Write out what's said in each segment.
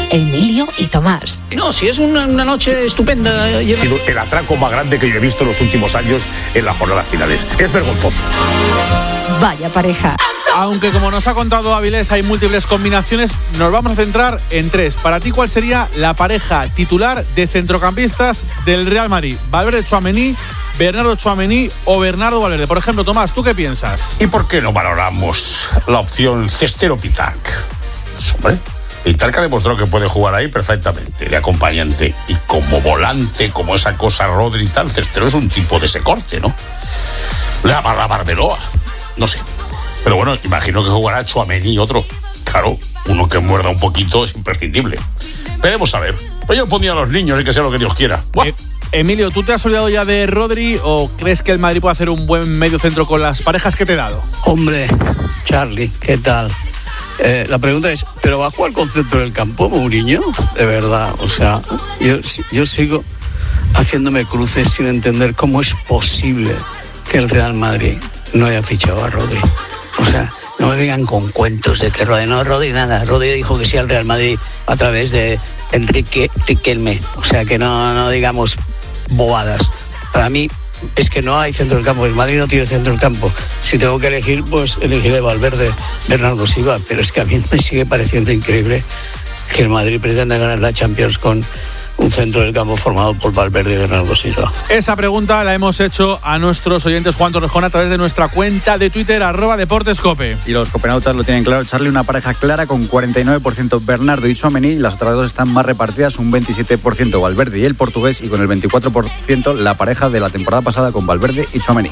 Emilio y Tomás. No, si es una noche estupenda. Ha sido el atraco más grande que yo he visto en los últimos años en las jornadas finales. Es vergonzoso. Vaya pareja. Aunque como nos ha contado Avilés hay múltiples combinaciones, nos vamos a centrar en 3. Para ti, ¿cuál sería la pareja titular de centrocampistas del Real Madrid? ¿Valverde, Tchouaméni, Bernardo Tchouaméni o Bernardo Valverde? Por ejemplo, Tomás, ¿tú qué piensas? ¿Y por qué no valoramos la opción Cestero-Pitarc? Pues, hombre, Pitarc ha demostrado que puede jugar ahí perfectamente, de acompañante. Y como volante, como esa cosa Rodri y tal, Cestero es un tipo de ese corte, ¿no? La Barberoa, no sé. Pero bueno, imagino que jugará Tchouaméni y otro. Claro, uno que muerda un poquito es imprescindible. Veremos a ver. Pues yo pondría a los niños y que sea lo que Dios quiera. Emilio, ¿tú te has olvidado ya de Rodri o crees que el Madrid puede hacer un buen medio centro con las parejas que te he dado? Hombre, Charlie, ¿qué tal? La pregunta es, ¿pero va a jugar con centro del campo, Mourinho? De verdad, o sea, yo sigo haciéndome cruces sin entender cómo es posible que el Real Madrid no haya fichado a Rodri. O sea, no me vengan con cuentos de que Rodri nada. Rodri dijo que sí al Real Madrid a través de Enrique Riquelme. O sea, que no digamos bobadas. Para mí es que no hay centro del campo. El Madrid no tiene centro del campo. Si tengo que elegir, pues elegiré Valverde, Bernardo Silva. Pero es que a mí me sigue pareciendo increíble que el Madrid pretenda ganar la Champions con un centro del campo formado por Valverde y Bernardo Silva. Esa pregunta la hemos hecho a nuestros oyentes Juan Torrejón a través de nuestra cuenta de Twitter @deportescope. Y los copenautas lo tienen claro, Charlie, una pareja clara con 49% Bernardo y Tchouaméni, y las otras dos están más repartidas, un 27% Valverde y el portugués, y con el 24% la pareja de la temporada pasada con Valverde y Tchouaméni.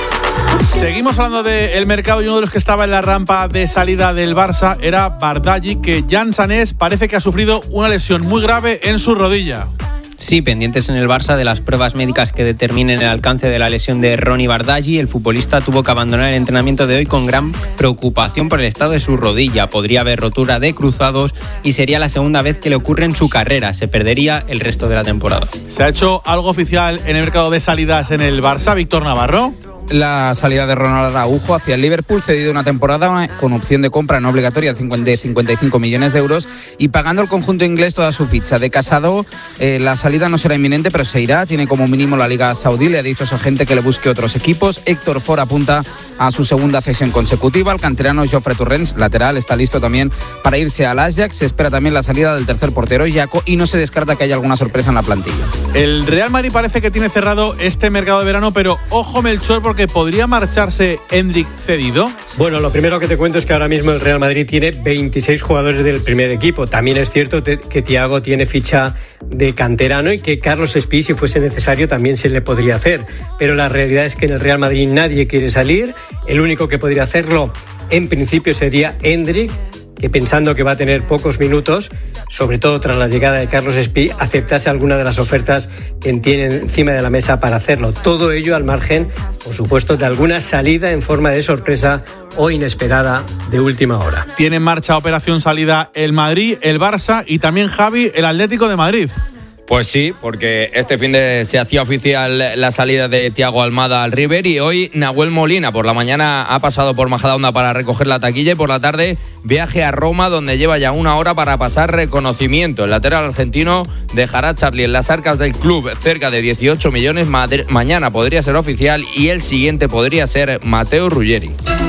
Seguimos hablando del mercado y uno de los que estaba en la rampa de salida del Barça era Bardghji, que Jan Sanés parece que ha sufrido una lesión muy grave en su rodilla. Sí, pendientes en el Barça de las pruebas médicas que determinen el alcance de la lesión de Ronny Bardghji. El futbolista tuvo que abandonar el entrenamiento de hoy con gran preocupación por el estado de su rodilla. Podría haber rotura de cruzados y sería la segunda vez que le ocurre en su carrera. Se perdería el resto de la temporada. ¿Se ha hecho algo oficial en el mercado de salidas en el Barça, Víctor Navarro? La salida de Ronald Araujo hacia el Liverpool, cedido una temporada con opción de compra no obligatoria de 55 millones de euros y pagando el conjunto inglés toda su ficha. De Casado, la salida no será inminente, pero se irá. Tiene como mínimo la Liga Saudí. Le ha dicho a su agente que le busque otros equipos. Héctor Ford apunta a su segunda cesión consecutiva. El canterano Jofre Torrens, lateral, está listo también para irse al Ajax. Se espera también la salida del tercer portero, Jaco, y no se descarta que haya alguna sorpresa en la plantilla. El Real Madrid parece que tiene cerrado este mercado de verano, pero ojo, Melchor, porque podría marcharse Endrick cedido. Bueno, lo primero que te cuento es que ahora mismo el Real Madrid tiene 26 jugadores del primer equipo. También es cierto que Thiago tiene ficha de canterano y que Carlos Espí, si fuese necesario, también se le podría hacer. Pero la realidad es que en el Real Madrid nadie quiere salir. El único que podría hacerlo, en principio, sería Endrick, que pensando que va a tener pocos minutos, sobre todo tras la llegada de Carlos Espí, aceptase alguna de las ofertas que tiene encima de la mesa para hacerlo. Todo ello al margen, por supuesto, de alguna salida en forma de sorpresa o inesperada de última hora. Tiene en marcha operación salida el Madrid, el Barça y también Javi, el Atlético de Madrid. Pues sí, porque este fin de se hacía oficial la salida de Thiago Almada al River y hoy Nahuel Molina por la mañana ha pasado por Majadahonda para recoger la taquilla y por la tarde viaje a Roma, donde lleva ya una hora para pasar reconocimiento. El lateral argentino dejará a Charlie en las arcas del club cerca de 18 millones. Mañana podría ser oficial y el siguiente podría ser Matteo Ruggeri.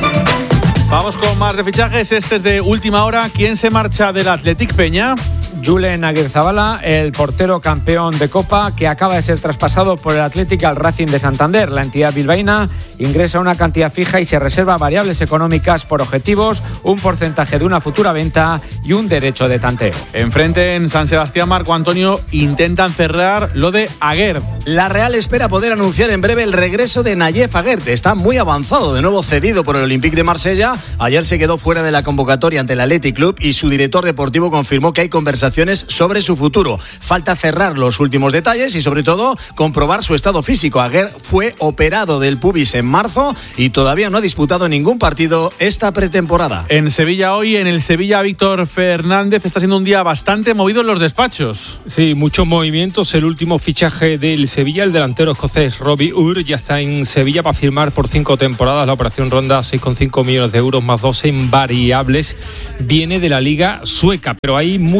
Vamos con más de fichajes. Este es de última hora. ¿Quién se marcha del Athletic, Peña? Julen Aguirrezabala, el portero campeón de Copa, que acaba de ser traspasado por el Athletic al Racing de Santander. La entidad bilbaína ingresa una cantidad fija y se reserva variables económicas por objetivos, un porcentaje de una futura venta y un derecho de tanteo. Enfrente en San Sebastián, Marco Antonio, intentan cerrar lo de Aguerd. La Real espera poder anunciar en breve el regreso de Nayef Aguerd. Está muy avanzado, de nuevo cedido por el Olympique de Marsella. Ayer se quedó fuera de la convocatoria ante el Athletic Club y su director deportivo confirmó que hay conversaciones sobre su futuro. Falta cerrar los últimos detalles y sobre todo comprobar su estado físico. Aguerd fue operado del pubis en marzo y todavía no ha disputado ningún partido esta pretemporada. En Sevilla hoy, en el Sevilla, Víctor Fernández, está siendo un día bastante movido en los despachos. Sí, muchos movimientos. El último fichaje del Sevilla, el delantero escocés Robbie Ur, ya está en Sevilla para firmar por 5 temporadas. La operación ronda 6,5 millones de euros más 2 en variables. Viene de la Liga Sueca, pero hay muchos más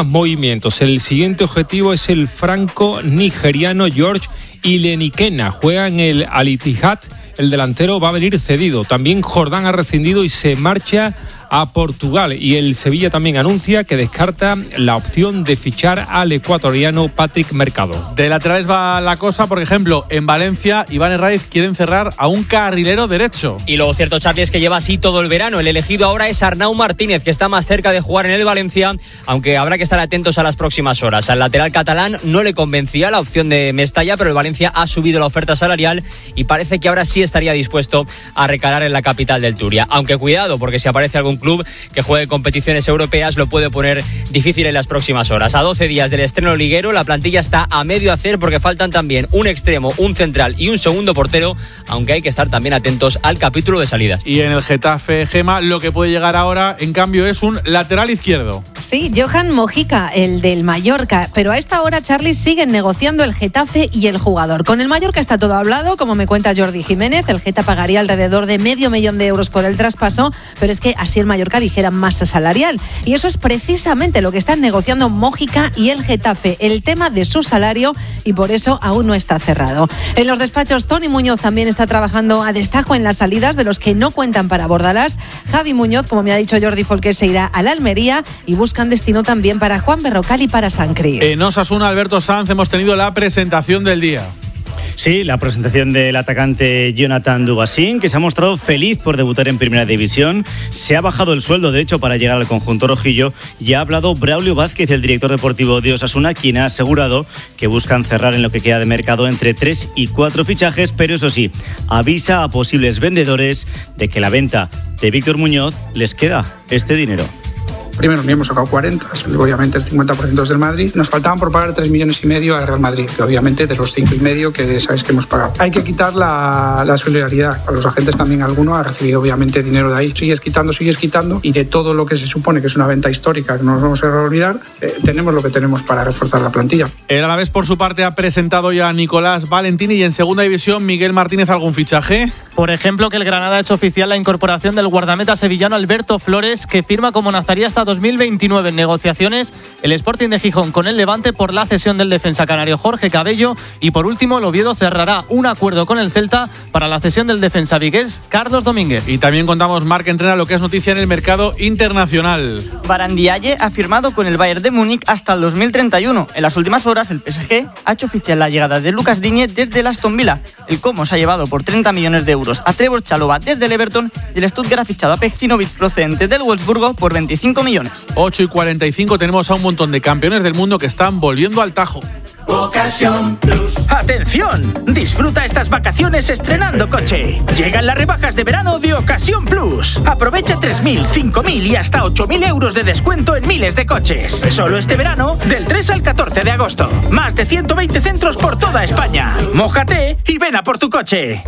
movimientos. El siguiente objetivo es el franco-nigeriano George Ilenikena. Juega en el Al-Ittihad. El delantero va a venir cedido. También Jordán ha rescindido y se marcha a Portugal. Y el Sevilla también anuncia que descarta la opción de fichar al ecuatoriano Patrick Mercado. De laterales va la cosa, por ejemplo, en Valencia, Iván Herraiz quieren cerrar a un carrilero derecho. Y lo cierto, Charlie, es que lleva así todo el verano. El elegido ahora es Arnau Martínez, que está más cerca de jugar en el Valencia, aunque habrá que estar atentos a las próximas horas. Al lateral catalán no le convencía la opción de Mestalla, pero el Valencia ha subido la oferta salarial y parece que ahora sí estaría dispuesto a recalar en la capital del Turia. Aunque cuidado, porque si aparece algún club que juegue competiciones europeas lo puede poner difícil en las próximas horas. A 12 días del estreno liguero, la plantilla está a medio hacer porque faltan también un extremo, un central y un segundo portero, aunque hay que estar también atentos al capítulo de salidas. Y en el Getafe, Gema, lo que puede llegar ahora, en cambio, es un lateral izquierdo. Sí, Johan Mojica, el del Mallorca, pero a esta hora, Charlie, siguen negociando el Getafe y el jugador. Con el Mallorca está todo hablado, como me cuenta Jordi Jiménez, el Geta pagaría alrededor de $500,000 euros por el traspaso, pero es que así el Mallorca dijera masa salarial. Y eso es precisamente lo que están negociando Mojica y el Getafe, el tema de su salario, y por eso aún no está cerrado. En los despachos, Toni Muñoz también está trabajando a destajo en las salidas de los que no cuentan para Bordalás. Javi Muñoz, como me ha dicho Jordi Folqués, se irá a la Almería y buscan destino también para Juan Berrocal y para San Cris. En Osasuna, Alberto Sanz, hemos tenido la presentación del día. Sí, la presentación del atacante Jonathan Dubasín, que se ha mostrado feliz por debutar en Primera División. Se ha bajado el sueldo, de hecho, para llegar al conjunto rojillo. Y ha hablado Braulio Vázquez, el director deportivo de Osasuna, quien ha asegurado que buscan cerrar en lo que queda de mercado entre 3 y 4 fichajes, pero eso sí, avisa a posibles vendedores de que la venta de Víctor Muñoz les queda este dinero. Primero ni hemos sacado 40, obviamente el 50% es del Madrid. Nos faltaban por pagar 3,5 millones al Real Madrid, que obviamente de los 5,5 que sabéis que hemos pagado. Hay que quitar la solidaridad. A los agentes también alguno ha recibido obviamente dinero de ahí. Sigues quitando y de todo lo que se supone que es una venta histórica que no nos vamos a olvidar, tenemos lo que tenemos para reforzar la plantilla. El Alavés, por su parte, ha presentado ya a Nicolás Valentini y en segunda división, Miguel Martínez, ¿algún fichaje? Por ejemplo, que el Granada ha hecho oficial la incorporación del guardameta sevillano Alberto Flores, que firma como nazarí hasta 2029 en negociaciones el Sporting de Gijón con el Levante por la cesión del defensa canario Jorge Cabello. Y por último, el Oviedo cerrará un acuerdo con el Celta para la cesión del defensa vigués Carlos Domínguez. Y también contamos, Marc Entrena, lo que es noticia en el mercado internacional. Barandialle ha firmado con el Bayern de Múnich hasta el 2031. En las últimas horas, el PSG ha hecho oficial la llegada de Lucas Digne desde el Aston Villa. El Como se ha llevado por 30 millones de euros a Trevor Chalobah desde el Everton y el Stuttgart ha fichado a Pecinovic procedente del Wolfsburgo por 25 millones. 8:45, tenemos a un montón de campeones del mundo que están volviendo al Tajo. Ocasión Plus. ¡Atención! Disfruta estas vacaciones estrenando coche. Llegan las rebajas de verano de Ocasión Plus. Aprovecha 3.000, 5.000 y hasta 8.000 euros de descuento en miles de coches. Solo este verano, del 3 al 14 de agosto. Más de 120 centros por toda España. Mójate y ven a por tu coche.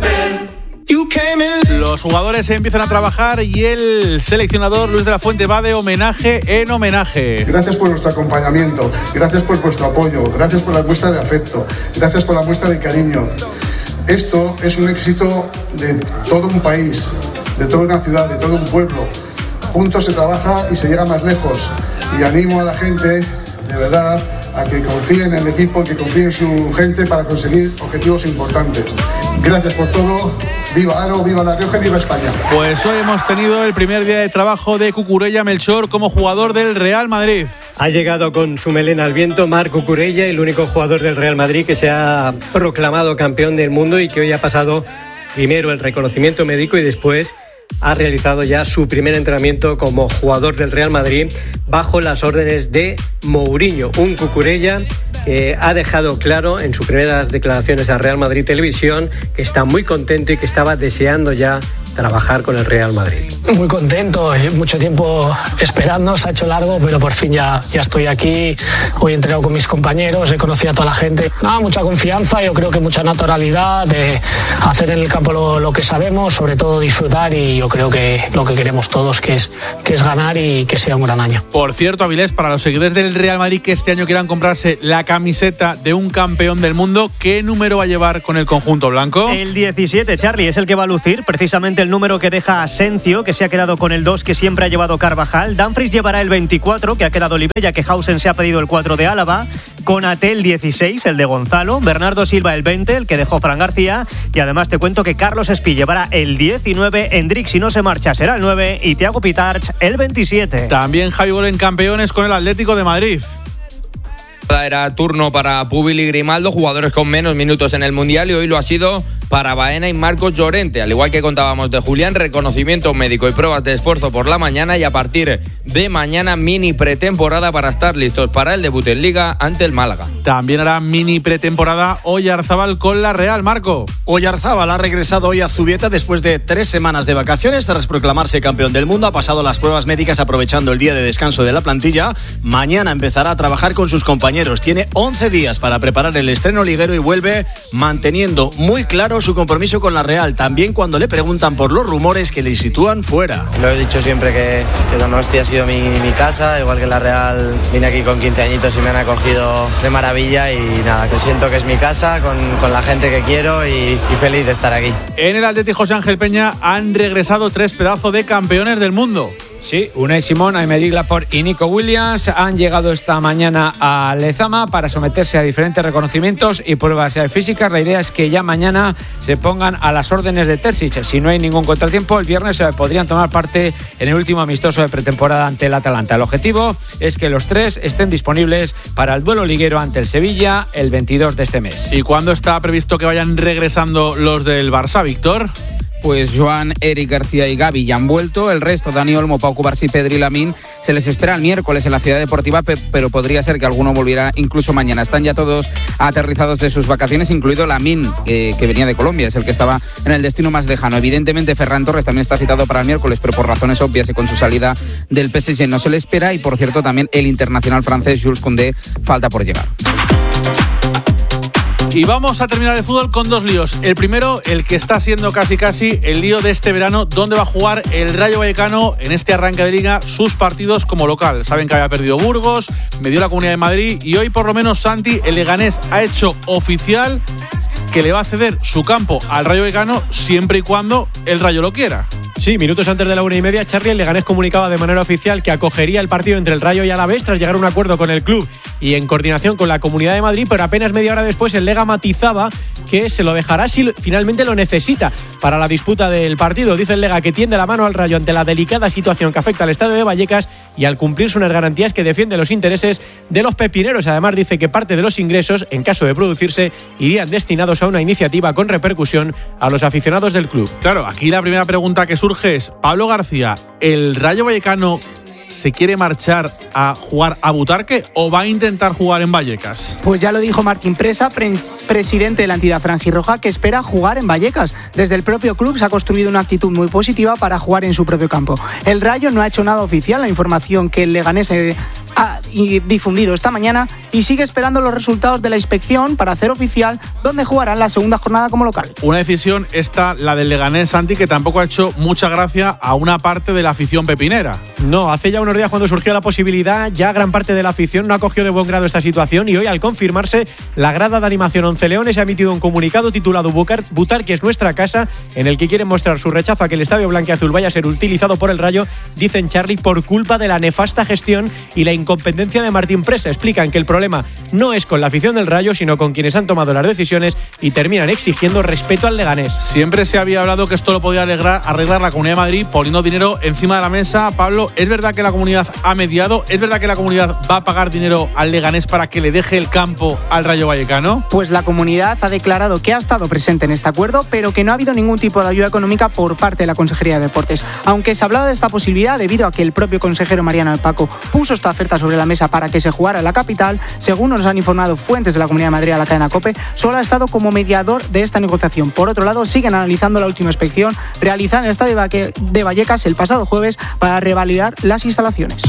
Los jugadores empiezan a trabajar y el seleccionador Luis de la Fuente va de homenaje en homenaje. Gracias por vuestro acompañamiento, gracias por vuestro apoyo, gracias por la muestra de afecto, gracias por la muestra de cariño. Esto es un éxito de todo un país, de toda una ciudad, de todo un pueblo. Juntos se trabaja y se llega más lejos. Y animo a la gente, de verdad, a que confíen en el equipo, que confíen en su gente para conseguir objetivos importantes. Gracias por todo. Viva Aro, viva La Rioja y viva España. Pues hoy hemos tenido el primer día de trabajo de Cucurella Melchor como jugador del Real Madrid. Ha llegado con su melena al viento Marc Cucurella, el único jugador del Real Madrid que se ha proclamado campeón del mundo y que hoy ha pasado primero el reconocimiento médico y después ha realizado ya su primer entrenamiento como jugador del Real Madrid bajo las órdenes de Mourinho. Un Cucurella que ha dejado claro en sus primeras declaraciones a Real Madrid Televisión que está muy contento y que estaba deseando ya trabajar con el Real Madrid. Muy contento, mucho tiempo esperando, se ha hecho largo, pero por fin ya estoy aquí. Hoy he entrenado con mis compañeros, he conocido a toda la gente. Mucha confianza, yo creo que mucha naturalidad de hacer en el campo lo que sabemos, sobre todo disfrutar, y yo creo que lo que queremos todos que es ganar y que sea un gran año. Por cierto, Avilés, para los seguidores del Real Madrid que este año quieran comprarse la camiseta de un campeón del mundo, ¿qué número va a llevar con el conjunto blanco? El 17, Charlie, es el que va a lucir precisamente el el número que deja Asencio, que se ha quedado con el 2 que siempre ha llevado Carvajal. Dumfries llevará el 24, que ha quedado libre, ya que Hausen se ha pedido el 4 de Álava. Konaté el 16, el de Gonzalo. Bernardo Silva el 20, el que dejó Fran García. Y además te cuento que Carlos Espí llevará el 19, Endrick, si no se marcha, será el 9 y Thiago Pitarch el 27. También Javi Gol en campeones con el Atlético de Madrid. Era turno para Púbil y Grimaldo, jugadores con menos minutos en el Mundial, y hoy lo ha sido para Baena y Marcos Llorente. Al igual que contábamos de Julián, reconocimiento médico y pruebas de esfuerzo por la mañana, y a partir de mañana mini pretemporada para estar listos para el debut en Liga ante el Málaga. También hará mini pretemporada Oyarzábal con la Real, Marco. Oyarzábal ha regresado hoy a Zubieta después de 3 semanas de vacaciones. Tras proclamarse campeón del mundo, ha pasado las pruebas médicas aprovechando el día de descanso de la plantilla. Mañana empezará a trabajar con sus compañeros. Tiene 11 días para preparar el estreno liguero y vuelve manteniendo muy claro su compromiso con la Real, también cuando le preguntan por los rumores que le sitúan fuera. Lo he dicho siempre que Donosti ha sido mi casa, igual que la Real. Vine aquí con 15 añitos y me han acogido de maravilla, y nada, que siento que es mi casa, con la gente que quiero, y feliz de estar aquí. En el Atleti José Ángel Peña han regresado 3 pedazos de campeones del mundo. Sí, Unai Simón, Aymeric Laporte y Nico Williams han llegado esta mañana a Lezama para someterse a diferentes reconocimientos y pruebas físicas. La idea es que ya mañana se pongan a las órdenes de Terzic. Si no hay ningún contratiempo, el viernes podrían tomar parte en el último amistoso de pretemporada ante el Atalanta. El objetivo es que los 3 estén disponibles para el duelo liguero ante el Sevilla el 22 de este mes. ¿Y cuándo está previsto que vayan regresando los del Barça, Víctor? Pues Joan, Eric García y Gavi ya han vuelto. El resto, Dani Olmo, Pau Cubarsí, Pedri y Lamine, se les espera el miércoles en la Ciudad Deportiva, pero podría ser que alguno volviera incluso mañana. Están ya todos aterrizados de sus vacaciones, incluido Lamine, que venía de Colombia, es el que estaba en el destino más lejano. Evidentemente Ferran Torres también está citado para el miércoles, pero por razones obvias y con su salida del PSG no se le espera. Y por cierto, también el internacional francés Jules Koundé falta por llegar. Y vamos a terminar el fútbol con 2 líos. El primero, el que está siendo casi el lío de este verano, donde va a jugar el Rayo Vallecano en este arranque de Liga sus partidos como local. Saben que había perdido Burgos, me dio la Comunidad de Madrid, y hoy por lo menos Santi, el leganés, ha hecho oficial que le va a ceder su campo al Rayo Vallecano siempre y cuando el Rayo lo quiera. Sí, minutos antes de la 1:30, Charlie, el Leganés comunicaba de manera oficial que acogería el partido entre el Rayo y Alavés tras llegar a un acuerdo con el club y en coordinación con la Comunidad de Madrid, pero apenas media hora después el Lega matizaba que se lo dejará si finalmente lo necesita para la disputa del partido. Dice el Lega que tiende la mano al Rayo ante la delicada situación que afecta al estadio de Vallecas y al cumplirse unas garantías que defiende los intereses de los pepineros. Además dice que parte de los ingresos, en caso de producirse, irían destinados a una iniciativa con repercusión a los aficionados del club. Claro, aquí la primera pregunta que surge es, Pablo García, ¿el Rayo Vallecano se quiere marchar a jugar a Butarque o va a intentar jugar en Vallecas? Pues ya lo dijo Martín Presa, presidente de la entidad franjirroja, que espera jugar en Vallecas. Desde el propio club se ha construido una actitud muy positiva para jugar en su propio campo. El Rayo no ha hecho nada oficial, la información que el Leganés ha difundido esta mañana, y sigue esperando los resultados de la inspección para hacer oficial dónde jugarán la segunda jornada como local. Una decisión esta, la del Leganés, Santi, que tampoco ha hecho mucha gracia a una parte de la afición pepinera. No, hace ya unos días cuando surgió la posibilidad, ya gran parte de la afición no acogió de buen grado esta situación, y hoy al confirmarse, la grada de animación Once Leones ha emitido un comunicado titulado Butarque es nuestra casa, en el que quieren mostrar su rechazo a que el estadio blanquiazul vaya a ser utilizado por el Rayo, dicen Charlie, por culpa de la nefasta gestión y la incompetencia de Martín Presa. Explican que el problema no es con la afición del Rayo, sino con quienes han tomado las decisiones, y terminan exigiendo respeto al Leganés. Siempre se había hablado que esto lo podía arreglar la Comunidad de Madrid poniendo dinero encima de la mesa. Pablo, ¿es verdad que la Comunidad ha mediado? ¿Es verdad que la Comunidad va a pagar dinero al Leganés para que le deje el campo al Rayo Vallecano? Pues la Comunidad ha declarado que ha estado presente en este acuerdo, pero que no ha habido ningún tipo de ayuda económica por parte de la Consejería de Deportes. Aunque se ha hablado de esta posibilidad debido a que el propio consejero Mariano de Paco puso esta oferta sobre la mesa para que se jugara en la capital, según nos han informado fuentes de la Comunidad de Madrid a la cadena COPE, solo ha estado como mediador de esta negociación. Por otro lado, siguen analizando la última inspección realizada en el estadio de Vallecas el pasado jueves para revalidar las instalaciones.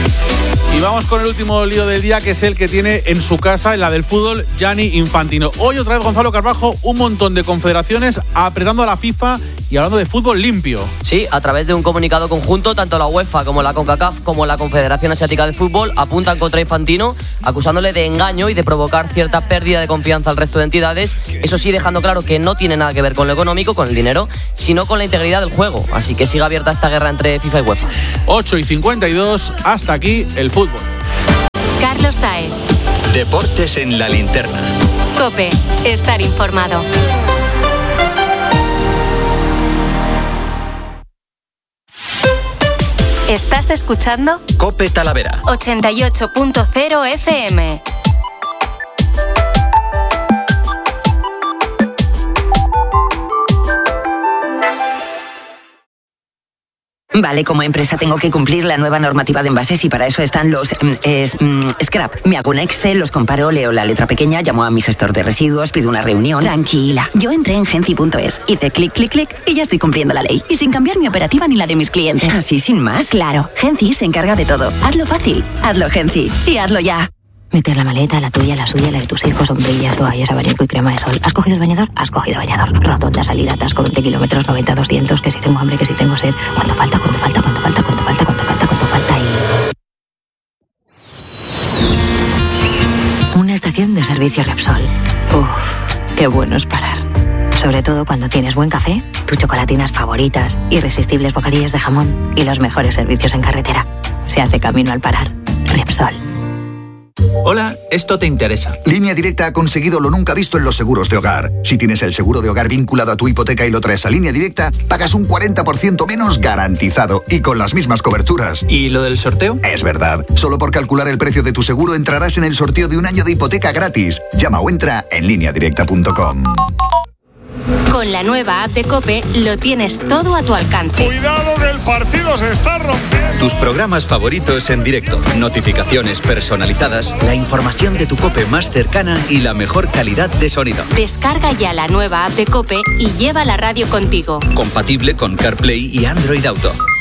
Y vamos con el último lío del día, que es el que tiene en su casa, en la del fútbol, Gianni Infantino. Hoy otra vez Gonzalo Carbajo, un montón de confederaciones apretando a la FIFA y y hablando de fútbol limpio. Sí, a través de un comunicado conjunto, tanto la UEFA como la CONCACAF como la Confederación Asiática de Fútbol apuntan contra Infantino, acusándole de engaño y de provocar cierta pérdida de confianza al resto de entidades. Eso sí, dejando claro que no tiene nada que ver con lo económico, con el dinero, sino con la integridad del juego. Así que sigue abierta esta guerra entre FIFA y UEFA. 8:52, hasta aquí el fútbol. Carlos Saez. Deportes en la linterna. COPE, estar informado. ¿Estás escuchando? COPE Talavera. 88.0 FM. Vale, como empresa tengo que cumplir la nueva normativa de envases y para eso están los scrap. Me hago un Excel, los comparo, leo la letra pequeña, llamo a mi gestor de residuos, pido una reunión. Tranquila, yo entré en Genci.es, hice clic, clic, clic y ya estoy cumpliendo la ley. Y sin cambiar mi operativa ni la de mis clientes. ¿Así sin más? Claro, Genci se encarga de todo. Hazlo fácil, hazlo Genci y hazlo ya. Meter la maleta, la tuya, la suya, la de tus hijos, sombrillas, toallas, abanico y crema de sol. ¿Has cogido el bañador? Has cogido bañador. Rotonda, salida, atasco, 20 kilómetros, 90, 200, que si tengo hambre, que si tengo sed. ¿Cuánto falta? ¿Cuánto falta? ¿Cuánto falta? ¿Cuánto falta? ¿Cuánto falta? ¿Cuánto falta? Y... una estación de servicio Repsol. Uf, qué bueno es parar. Sobre todo cuando tienes buen café, tus chocolatinas favoritas, irresistibles bocadillos de jamón y los mejores servicios en carretera. Se hace camino al parar. Repsol. Hola, esto te interesa. Línea Directa ha conseguido lo nunca visto en los seguros de hogar. Si tienes el seguro de hogar vinculado a tu hipoteca y lo traes a Línea Directa, pagas un 40% menos garantizado y con las mismas coberturas. ¿Y lo del sorteo? Es verdad. Solo por calcular el precio de tu seguro entrarás en el sorteo de un año de hipoteca gratis. Llama o entra en lineadirecta.com. Con la nueva app de COPE lo tienes todo a tu alcance. ¡Cuidado que el partido se está rompiendo! Tus programas favoritos en directo, notificaciones personalizadas, la información de tu COPE más cercana y la mejor calidad de sonido. Descarga ya la nueva app de COPE y lleva la radio contigo. Compatible con CarPlay y Android Auto.